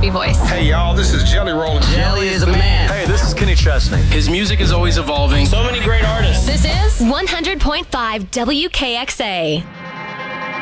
raspy voice. Hey y'all, this is Jelly Roll. Jelly is the man. Hey, this is Kenny Chesney. His music is always evolving. So many great artists. This is 100.5 WKXA.